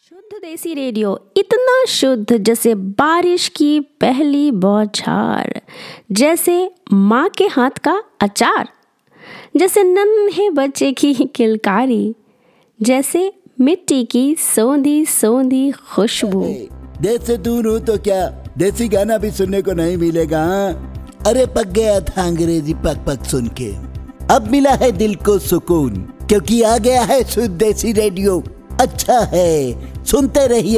शुद्ध देसी रेडियो इतना शुद्ध जैसे बारिश की पहली बौछार, जैसे माँ के हाथ का अचार, जैसे नन्हे बच्चे की किलकारी, जैसे मिट्टी की सोंधी सोंधी खुशबू। देश से दूर हूँ तो क्या देसी गाना भी सुनने को नहीं मिलेगा? हाँ? अरे पक गया था अंग्रेजी पक पक सुन के, अब मिला है दिल को सुकून, क्योंकि आ गया है शुद्ध देसी रेडियो। अच्छा है, सुनते रहिए।